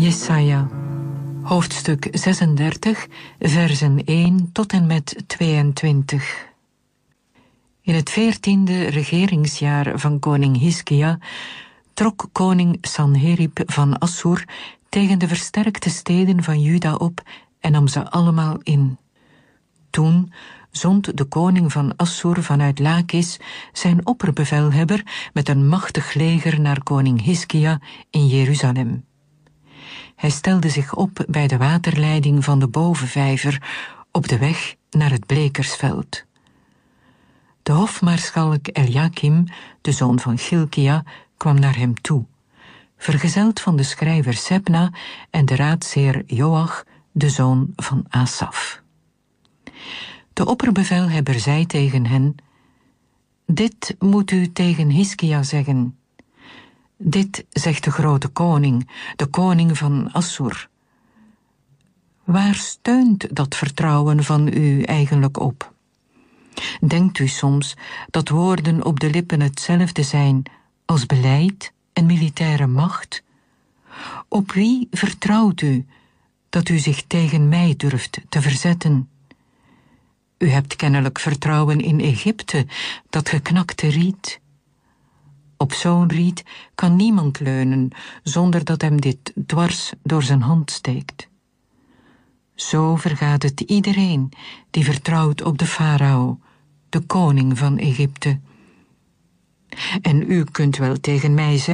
Jesaja, hoofdstuk 36, versen 1 tot en met 22. In het 14e regeringsjaar van koning Hiskia trok koning Sanherib van Assur tegen de versterkte steden van Juda op en nam ze allemaal in. Toen zond de koning van Assur vanuit Lakis zijn opperbevelhebber met een machtig leger naar koning Hiskia in Jeruzalem. Hij stelde zich op bij de waterleiding van de bovenvijver op de weg naar het blekersveld. De hofmaarschalk Eliakim, de zoon van Gilkia, kwam naar hem toe, vergezeld van de schrijver Sebna en de raadsheer Joach, de zoon van Asaf. De opperbevelhebber zei tegen hen: dit moet u tegen Hiskia zeggen. Dit zegt de grote koning, de koning van Assur. Waar steunt dat vertrouwen van u eigenlijk op? Denkt u soms dat woorden op de lippen hetzelfde zijn als beleid en militaire macht? Op wie vertrouwt u dat u zich tegen mij durft te verzetten? U hebt kennelijk vertrouwen in Egypte, dat geknakte riet. Op zo'n riet kan niemand leunen zonder dat hem dit dwars door zijn hand steekt. Zo vergaat het iedereen die vertrouwt op de farao, de koning van Egypte. En u kunt wel tegen mij zeggen: